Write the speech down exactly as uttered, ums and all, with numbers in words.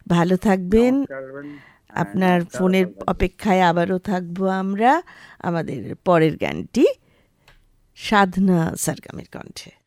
ভালো থাকবেন। নমস্কার বোন। হ্যাঁ, আপনার নমস্কার, ফোনের ভালো থাকবেন। অপেক্ষায় আবারও থাকবো আমরা। আমাদের পরের গানটি সাধনা সরগমের কণ্ঠে।